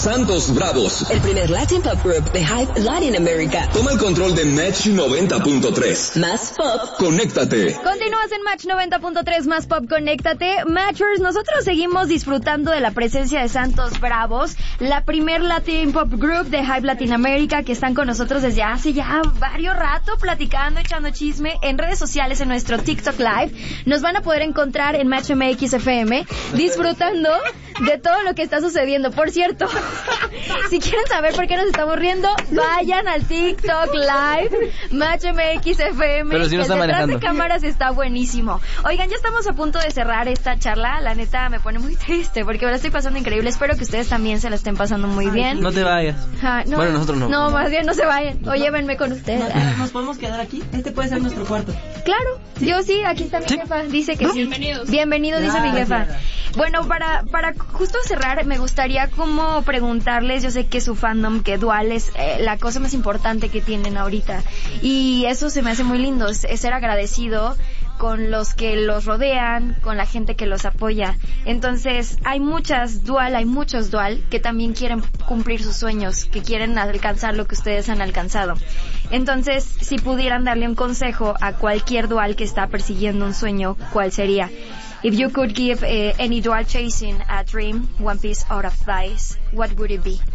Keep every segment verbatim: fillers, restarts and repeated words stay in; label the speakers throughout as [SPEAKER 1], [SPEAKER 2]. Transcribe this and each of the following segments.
[SPEAKER 1] Santos Bravos,
[SPEAKER 2] el primer Latin Pop Group de Hype Latin America.
[SPEAKER 1] Toma el control de Match noventa punto tres.
[SPEAKER 2] Más Pop.
[SPEAKER 1] Conéctate.
[SPEAKER 3] Continúas en Match noventa punto tres, Más Pop, conéctate. Matchers, nosotros seguimos disfrutando de la presencia de Santos Bravos, la primer Latin Pop Group de Hype Latin America, que están con nosotros desde hace ya varios rato, platicando, echando chisme en redes sociales, en nuestro TikTok Live. Nos van a poder encontrar en Match M X F M, disfrutando de todo lo que está sucediendo. Por cierto, si quieren saber por qué nos estamos riendo, vayan al TikTok Live, Match M X F M.
[SPEAKER 4] Pero si no está
[SPEAKER 3] detrás
[SPEAKER 4] manejando.
[SPEAKER 3] de cámaras está buenísimo. Oigan, ya estamos a punto de cerrar esta charla. La neta me pone muy triste porque me la estoy pasando increíble. Espero que ustedes también se la estén pasando muy bien.
[SPEAKER 4] No te vayas.
[SPEAKER 3] Ah, no,
[SPEAKER 4] bueno, nosotros no.
[SPEAKER 3] No, más bien no se vayan. O llévenme con ustedes.
[SPEAKER 5] ¿Nos, ¿Nos podemos quedar aquí? Este puede ser nuestro cuarto.
[SPEAKER 3] Claro, yo sí, aquí está mi
[SPEAKER 4] ¿Sí?
[SPEAKER 3] jefa. Dice que sí.
[SPEAKER 5] Bienvenidos.
[SPEAKER 3] Bienvenido, dice mi jefa.
[SPEAKER 5] Gracias.
[SPEAKER 3] Bueno, para para justo cerrar, me gustaría como preguntarles, yo sé que su fandom, que Dual es eh, la cosa más importante que tienen ahorita. Y eso se me hace muy lindo, es, es ser agradecido con los que los rodean, con la gente que los apoya. Entonces, hay muchas Dual, hay muchos Dual que también quieren cumplir sus sueños, que quieren alcanzar lo que ustedes han alcanzado. Entonces, si pudieran darle un consejo a cualquier Dual que está persiguiendo un sueño, ¿cuál sería? If you could give uh, any Dual chasing a dream one piece of advice, what would it be?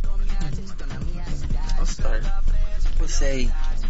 [SPEAKER 4] I'll start. We'll say,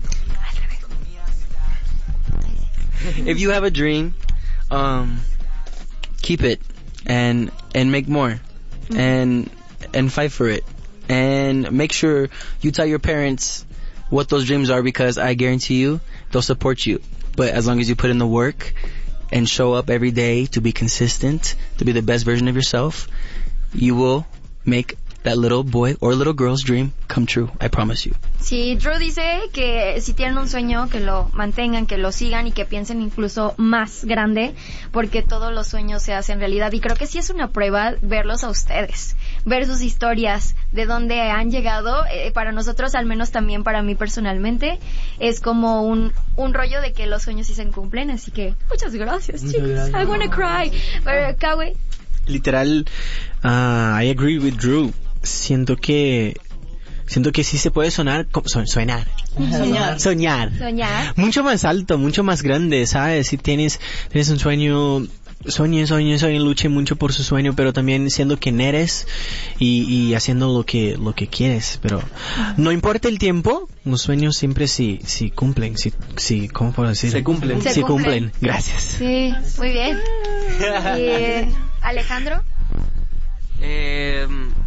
[SPEAKER 4] if you have a dream, um, keep it and and make more, mm-hmm. and and fight for it, and make sure you tell your parents what those dreams are, because I guarantee you they'll support you. But as long as you put in the work and show up every day to be consistent, to be the best version of yourself, you will make that little boy or little girl's dream come true. I promise you.
[SPEAKER 3] Sí, Drew dice que si tienen un sueño, que lo mantengan, que lo sigan y que piensen incluso más grande, porque todos los sueños se hacen realidad. Y creo que sí es una prueba verlos a ustedes, ver sus historias, de dónde han llegado. Eh, para nosotros, al menos también para mí personalmente, es como un un rollo de que los sueños sí se cumplen. Así que muchas gracias,
[SPEAKER 6] Muchas
[SPEAKER 3] chicos.
[SPEAKER 6] gracias.
[SPEAKER 3] I wanna cry. Pero, Kawe.
[SPEAKER 6] Literal, uh, I agree with Drew. Siento que siento que sí se puede sonar co- so- soñar.
[SPEAKER 5] Soñar.
[SPEAKER 6] Soñar.
[SPEAKER 3] Soñar.
[SPEAKER 6] Mucho más alto, mucho más grande, ¿sabes? Si tienes tienes un sueño, sueñe, sueñe, sueñe, luche mucho por su sueño, pero también siendo quien eres y, y haciendo lo que lo que quieres. Pero no importa el tiempo, los sueños siempre sí sí cumplen, sí sí ¿cómo puedo decir?
[SPEAKER 4] Se cumplen.
[SPEAKER 3] Se
[SPEAKER 6] Sí
[SPEAKER 3] cumplen.
[SPEAKER 6] cumplen. Gracias.
[SPEAKER 3] Sí, muy bien. Y, eh, Alejandro.
[SPEAKER 4] Eh,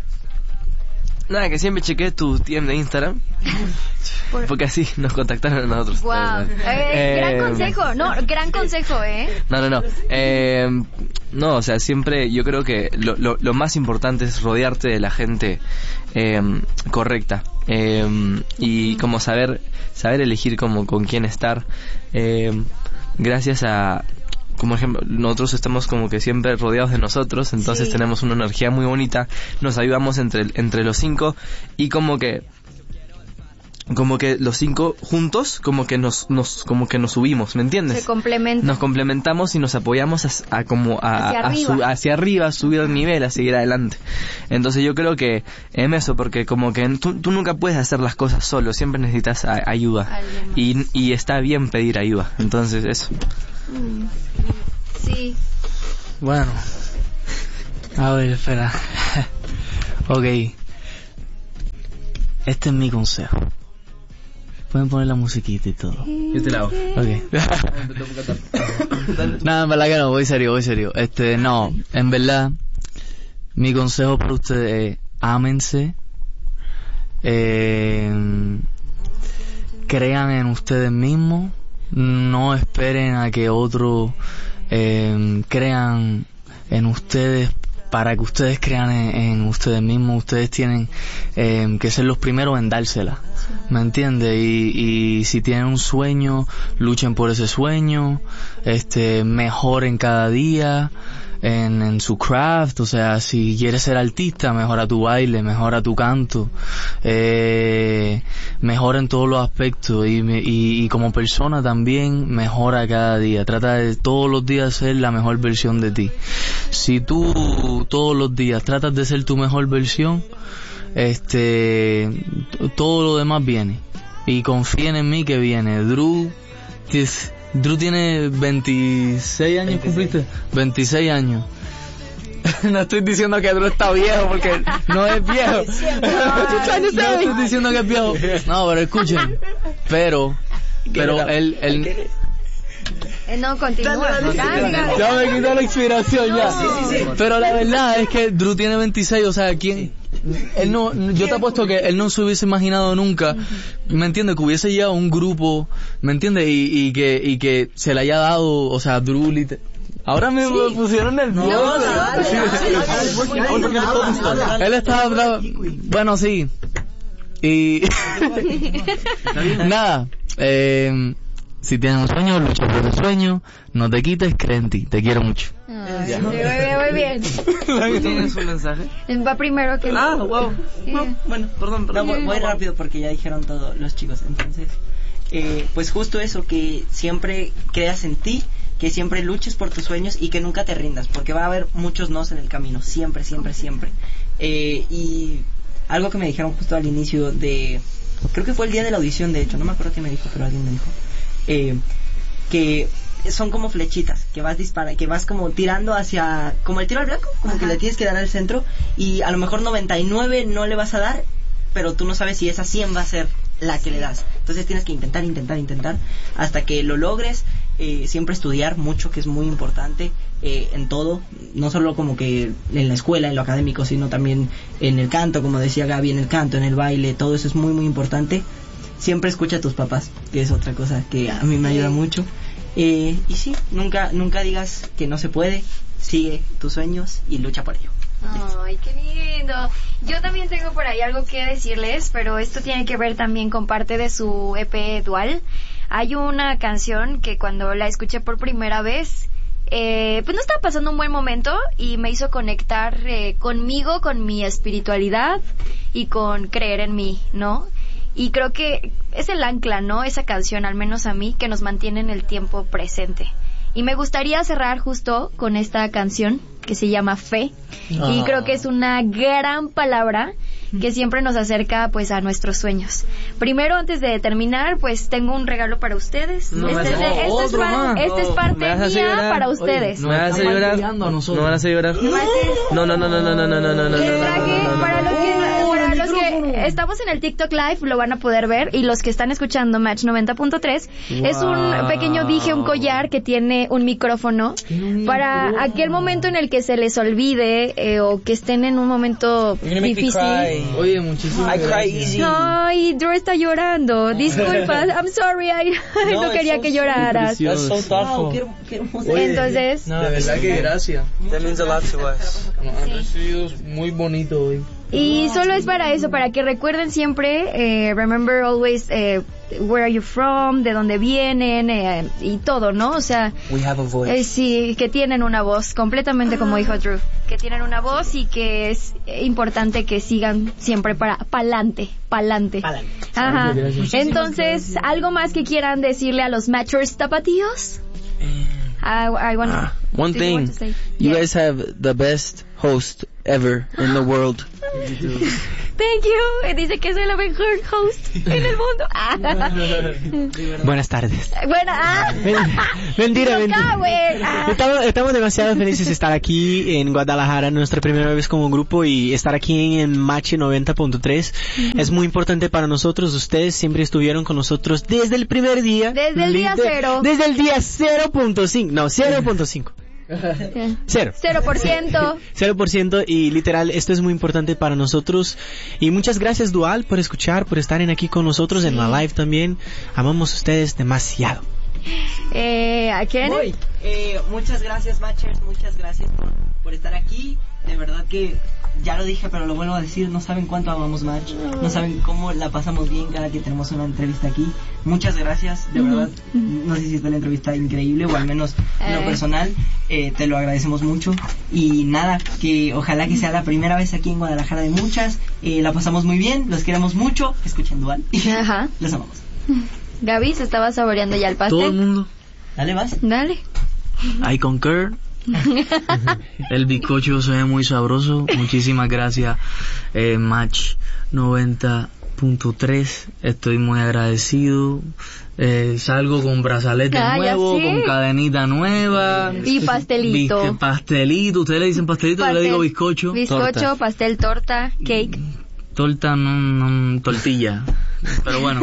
[SPEAKER 4] nada, que siempre chequeé tu T M de Instagram.
[SPEAKER 3] Por-
[SPEAKER 4] Porque así nos contactaron a nosotros.
[SPEAKER 3] Wow. Eh, gran
[SPEAKER 4] Eh,
[SPEAKER 3] consejo. No, gran consejo, ¿eh?
[SPEAKER 4] No, no, no. Eh, no, o sea, siempre yo creo que lo, lo, lo más importante es rodearte de la gente eh, correcta. Eh, y como saber saber elegir como con quién estar. Eh, gracias a... Como ejemplo, nosotros estamos como que siempre rodeados de nosotros, entonces
[SPEAKER 3] Sí.
[SPEAKER 4] tenemos una energía muy bonita, nos ayudamos entre, entre los cinco y como que como que los cinco juntos como que nos nos como que nos subimos, ¿me entiendes?
[SPEAKER 3] Se complementan.
[SPEAKER 4] Nos complementamos y nos apoyamos a, a como a,
[SPEAKER 3] Hacia
[SPEAKER 4] a
[SPEAKER 3] arriba.
[SPEAKER 4] su- hacia arriba, a subir el nivel, a seguir adelante. Entonces yo creo que es eso, porque como que tú, tú nunca puedes hacer las cosas solo, siempre necesitas a- ayuda.
[SPEAKER 3] Alguien más.
[SPEAKER 4] Y, y está bien pedir ayuda. Entonces eso.
[SPEAKER 3] Mm. Sí.
[SPEAKER 6] Bueno. A ver, espera. Ok. Este es mi consejo. Pueden poner la musiquita y todo.
[SPEAKER 4] Yo te la hago.
[SPEAKER 6] Ok. Nada, en verdad que no, voy serio, voy serio. Este, no, en verdad, mi consejo para ustedes es ámense, eh, crean en ustedes mismos, no esperen a que otros eh, crean en ustedes para que ustedes crean en, en ustedes mismos. Ustedes tienen eh, que ser los primeros en dársela, ¿me entiendes? Y, y si tienen un sueño, luchen por ese sueño, este, mejoren cada día,
[SPEAKER 4] en, en su craft, o sea, si quieres ser artista, mejora tu baile, mejora tu canto, eh, mejora en todos los aspectos y, y, y como persona también mejora cada día, trata de todos los días ser la mejor versión de ti. Si tú todos los días tratas de ser tu mejor versión, este, todo lo demás viene, y confíen en mí que viene. Drew, Drew tiene veintiséis años, ¿cumpliste? veintiséis años. No estoy diciendo que Drew está viejo, porque no es viejo. No estoy diciendo que es viejo. No, pero escuchen. Pero, pero él, él,
[SPEAKER 3] Eh, no, continúa.
[SPEAKER 4] ya me quitó la inspiración ya.
[SPEAKER 3] Sí, sí, sí.
[SPEAKER 4] Pero la verdad es que Drew tiene veintiséis, o sea, ¿quién? Él no, yo te apuesto que él no se hubiese imaginado nunca, ¿me entiendes? Que hubiese llegado un grupo, ¿me entiendes? Y, y que, y que se le haya dado, o sea, Drew liter- Ahora me sí. pusieron nervioso. Él estaba atrás. Bueno, sí. Y nada, eh, si tienes un sueño, lucha por el sueño, no te quites, cree en ti, te quiero mucho.
[SPEAKER 3] Ay, sí, muy bien, muy bien.
[SPEAKER 7] ¿Tienes un mensaje?
[SPEAKER 3] Va primero que...
[SPEAKER 7] Ah, wow.
[SPEAKER 3] Sí.
[SPEAKER 7] No, bueno, perdón, perdón.
[SPEAKER 5] No, voy, voy rápido porque ya dijeron todo los chicos. Entonces, eh, pues justo eso, que siempre creas en ti, que siempre luches por tus sueños y que nunca te rindas, porque va a haber muchos nos en el camino, siempre, siempre, siempre. Eh, y algo que me dijeron justo al inicio de... Creo que fue el día de la audición, de hecho, no me acuerdo quién me dijo, pero alguien me dijo. Eh, que son como flechitas que vas dispara, que vas como tirando hacia, como el tiro al blanco, como Ajá. que le tienes que dar al centro y a lo mejor noventa y nueve no le vas a dar, pero tú no sabes si esa cien va a ser la que le das. Entonces tienes que intentar, intentar, intentar hasta que lo logres. Eh, siempre estudiar mucho, que es muy importante eh, en todo, no solo como que en la escuela, en lo académico, sino también en el canto, como decía Gaby, en el canto, en el baile, todo eso es muy muy importante. Siempre escucha a tus papás, que es otra cosa que a mí me ayuda mucho. Eh, y sí, nunca nunca digas que no se puede, sigue tus sueños y lucha por ello.
[SPEAKER 3] Ay, qué lindo. Yo también tengo por ahí algo que decirles, pero esto tiene que ver también con parte de su E P Dual. Hay una canción que cuando la escuché por primera vez, eh, pues no estaba pasando un buen momento y me hizo conectar eh, conmigo, con mi espiritualidad y con creer en mí, ¿no? Y creo que es el ancla, ¿no? Esa canción, al menos a mí, que nos mantiene en el tiempo presente. Y me gustaría cerrar justo con esta canción que se llama Fe. Oh. Y creo que es una gran palabra que siempre nos acerca pues a nuestros sueños. Primero, antes de terminar, pues tengo un regalo para ustedes.
[SPEAKER 7] No,
[SPEAKER 3] este, es, de, este, es par, este es parte mía para ustedes.
[SPEAKER 7] ¿Me vas a llorar? ¿No me vas a llorar? No, no, no, no, no, no, no, no, no, no.
[SPEAKER 3] Les traje para los que para los que estamos en el TikTok Live, lo van a poder ver, y los que están escuchando Match noventa punto tres, wow. Es un pequeño dije, un collar que tiene un micrófono para wow. aquel momento en el que se les olvide eh, o que estén en un momento difícil.
[SPEAKER 7] Oye, muchísimo. I cry easy.
[SPEAKER 3] Ay, Drew está llorando. Disculpa, I'm sorry, I, no, no quería que lloraras.
[SPEAKER 7] That's so thoughtful.
[SPEAKER 5] Wow, qué, qué hermoso.
[SPEAKER 3] Oye, entonces,
[SPEAKER 7] no, de verdad que gracias. That means a lot to us.
[SPEAKER 4] Han recibido muy bonito hoy.
[SPEAKER 3] Y solo es para eso, para que recuerden siempre, eh, remember always, eh, where are you from, de dónde vienen, eh, y todo, ¿no? O sea,
[SPEAKER 7] we have a voice.
[SPEAKER 3] Eh, sí, que tienen una voz, completamente como dijo Drew, que tienen una voz y que es importante que sigan siempre para pa'lante, pa'lante.
[SPEAKER 5] Pa'lante.
[SPEAKER 3] Ajá. Entonces, ¿algo más que quieran decirle a los Matchers tapatíos? I, I want
[SPEAKER 4] ah, one
[SPEAKER 3] to
[SPEAKER 4] thing, you
[SPEAKER 3] yeah.
[SPEAKER 4] guys have the best host ever in the world.
[SPEAKER 3] Thank you. Dice que soy la mejor host en el mundo. Ah.
[SPEAKER 6] Buenas tardes.
[SPEAKER 3] Buena, ah.
[SPEAKER 6] Mentira, mentira.
[SPEAKER 3] Ah.
[SPEAKER 6] Estamos, estamos demasiado felices de estar aquí en Guadalajara, nuestra primera vez como grupo, y estar aquí en Match noventa punto tres uh-huh. es muy importante para nosotros. Ustedes siempre estuvieron con nosotros desde el primer día.
[SPEAKER 3] Desde el día cero.
[SPEAKER 6] Desde el día cero punto cinco. No, cero punto cinco. Cero.
[SPEAKER 3] Cero por ciento.
[SPEAKER 6] Cero por ciento, y literal, esto es muy importante para nosotros. Y muchas gracias, Dual, por escuchar, por estar en aquí con nosotros sí. en la live también. Amamos a ustedes demasiado.
[SPEAKER 3] Eh, ¿a quién?
[SPEAKER 5] Eh, muchas gracias, Matchers, muchas gracias por, por estar aquí. De verdad que ya lo dije, pero lo vuelvo a decir, no saben cuánto amamos Match, no saben cómo la pasamos bien cada que tenemos una entrevista aquí. Muchas gracias, de verdad, no sé si fue la entrevista increíble, o al menos en lo personal, eh, te lo agradecemos mucho. Y nada, que ojalá que sea la primera vez aquí en Guadalajara de muchas, eh, la pasamos muy bien, los queremos mucho, escuchen Dual,
[SPEAKER 3] Ajá.
[SPEAKER 5] los amamos.
[SPEAKER 3] Gaby, se estaba saboreando ya el pastel.
[SPEAKER 6] Todo el mundo.
[SPEAKER 5] Dale, vas.
[SPEAKER 3] Dale.
[SPEAKER 6] I concur. El bizcocho se ve muy sabroso. Muchísimas gracias, eh, Match noventa punto tres. Estoy muy agradecido. Eh, salgo con brazalete
[SPEAKER 3] Ah, ya
[SPEAKER 6] nuevo,
[SPEAKER 3] sé.
[SPEAKER 6] con cadenita nueva
[SPEAKER 3] Y pastelito.
[SPEAKER 6] Bis- pastelito. Ustedes le dicen pastelito, yo le digo bizcocho.
[SPEAKER 3] Bizcocho,
[SPEAKER 4] Torta.
[SPEAKER 3] pastel, torta, cake.
[SPEAKER 6] Torta, no, no, tortilla. Pero bueno,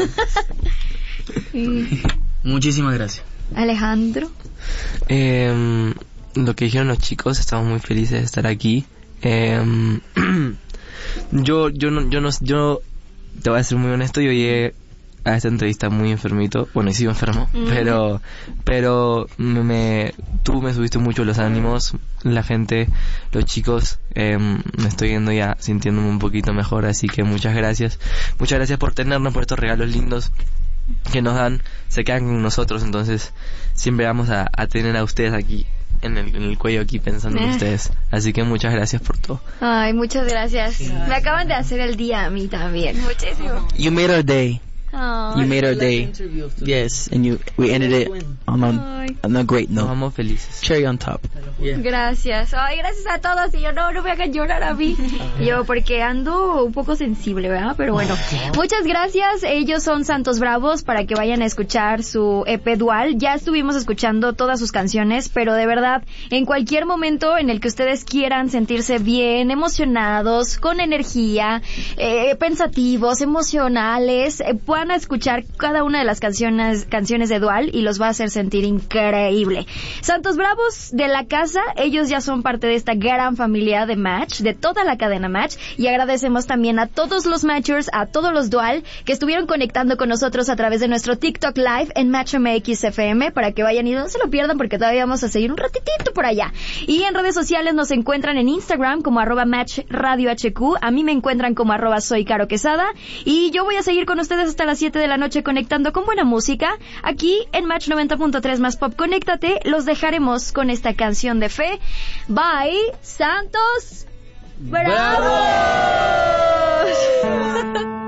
[SPEAKER 3] Y
[SPEAKER 6] muchísimas gracias.
[SPEAKER 3] Alejandro.
[SPEAKER 7] Eh, lo que dijeron los chicos, estamos muy felices de estar aquí. Eh, yo, yo no, yo no, yo te voy a ser muy honesto, yo llegué a esta entrevista muy enfermito, bueno, y sigo enfermo,
[SPEAKER 3] Mm.
[SPEAKER 7] pero, pero me, me- tú me subiste mucho los ánimos, la gente, los chicos, eh, me estoy yendo ya sintiéndome un poquito mejor, así que muchas gracias, muchas gracias por tenernos, por estos regalos lindos que nos dan, se quedan con nosotros, entonces siempre vamos a, a tener a ustedes aquí en el, en el cuello, aquí pensando en
[SPEAKER 3] Eh.
[SPEAKER 7] ustedes, así que muchas gracias por todo.
[SPEAKER 3] Ay, muchas gracias. Me acaban de hacer el día a mí también. Muchísimo.
[SPEAKER 4] You made our day.
[SPEAKER 3] Ay.
[SPEAKER 4] You made our day. Yes, and you we ended it on a,
[SPEAKER 3] Ay.
[SPEAKER 4] on a great
[SPEAKER 7] Nos
[SPEAKER 4] note.
[SPEAKER 7] vamos felices.
[SPEAKER 4] Cherry on top.
[SPEAKER 3] Gracias. Ay, gracias a todos. Y yo, no, no me hagan llorar a mí. Yo, porque ando un poco sensible, ¿verdad? Pero bueno. Muchas gracias. Ellos son Santos Bravos, para que vayan a escuchar su E P Dual. Ya estuvimos escuchando todas sus canciones, pero de verdad, en cualquier momento en el que ustedes quieran sentirse bien, emocionados, con energía, eh, pensativos, emocionales, eh, puedan escuchar cada una de las canciones, canciones de Dual y los va a hacer sentir increíble. Santos Bravos de la casa, ellos ya son parte de esta gran familia de Match, de toda la cadena Match, y agradecemos también a todos los Matchers, a todos los Dual que estuvieron conectando con nosotros a través de nuestro TikTok Live en Match M X F M, para que vayan y no se lo pierdan porque todavía vamos a seguir un ratitito por allá. Y en redes sociales nos encuentran en Instagram como arroba Match Radio H Q, a mí me encuentran como arroba Soy Caro Quesada, y yo voy a seguir con ustedes hasta las siete de la noche conectando con buena música aquí en Match noventa punto tres más Pop. Conéctate, los dejaremos con esta canción de fe. Bye, Santos Bravo.